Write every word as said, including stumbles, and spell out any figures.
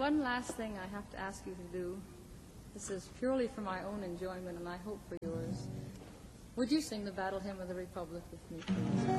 one last thing I have to ask you to do. This is purely for my own enjoyment, and I hope for yours. Would you sing the Battle Hymn of the Republic with me, please?